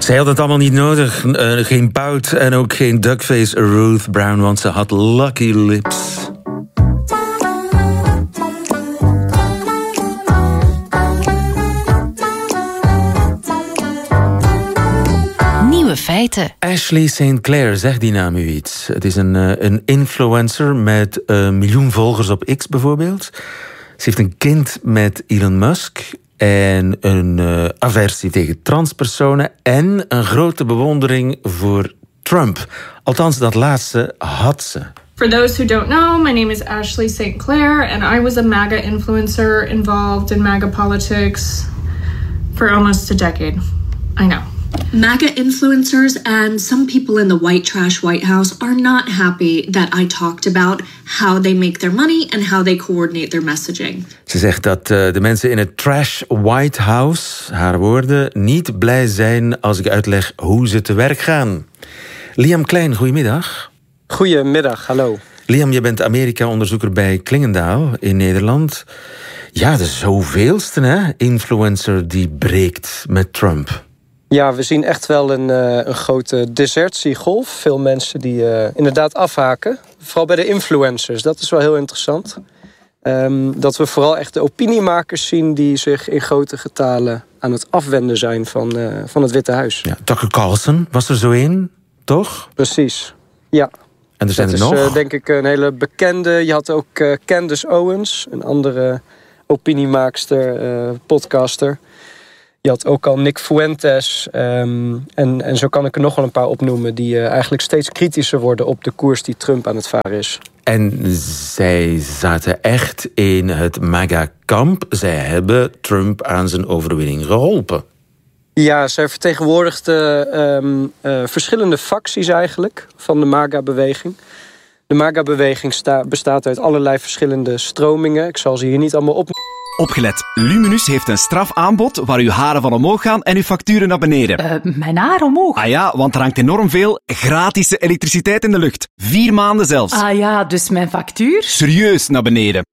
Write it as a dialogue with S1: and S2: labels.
S1: Zij had het allemaal niet nodig. Geen pout en ook geen duckface Ruth Brown, want ze had lucky lips.
S2: Nieuwe feiten.
S1: Ashley St. Clair, zegt die naam u iets? Het is een influencer met 1 miljoen volgers op X bijvoorbeeld. Ze heeft een kind met Elon Musk en een aversie tegen transpersonen en een grote bewondering voor Trump. Althans, dat laatste had ze.
S3: For those who don't know, my name is Ashley St. Clair, and I was a MAGA influencer involved in MAGA politics for almost a decade. I know.
S4: MAGA influencers and some people in the white trash White House are not happy that I talked about how they make their money and how they coordinate their messaging.
S1: Ze zegt dat de mensen in het trash White House, haar woorden, niet blij zijn als ik uitleg hoe ze te werk gaan. Liam Klein, goedemiddag.
S5: Goedemiddag, hallo.
S1: Liam, je bent Amerika-onderzoeker bij Klingendaal in Nederland. Ja, de zoveelste, hè? Influencer die breekt met Trump.
S5: Ja, we zien echt wel een grote desertiegolf. Veel mensen die inderdaad afhaken. Vooral bij de influencers, dat is wel heel interessant. Dat we vooral echt de opiniemakers zien die zich in grote getalen aan het afwenden zijn van het Witte Huis.
S1: Ja, Tucker Carlson was er zo een, toch?
S5: Precies, ja.
S1: En er zijn
S5: dat
S1: er nog?
S5: is denk ik een hele bekende. Je had ook Candace Owens, een andere opiniemaakster, podcaster. Je had ook al Nick Fuentes. En zo kan ik er nog wel een paar opnoemen die eigenlijk steeds kritischer worden op de koers die Trump aan het varen is.
S1: En zij zaten echt in het MAGA-kamp. Zij hebben Trump aan zijn overwinning geholpen.
S5: Ja, zij vertegenwoordigde verschillende facties eigenlijk van de MAGA-beweging. De MAGA-beweging bestaat uit allerlei verschillende stromingen. Ik zal ze hier niet allemaal
S6: Opgelet, Luminus heeft een strafaanbod waar uw haren van omhoog gaan en uw facturen naar beneden.
S2: Mijn haar omhoog?
S6: Ah ja, want er hangt enorm veel gratis elektriciteit in de lucht. 4 maanden zelfs.
S2: Ah ja, dus mijn factuur?
S6: Serieus naar beneden.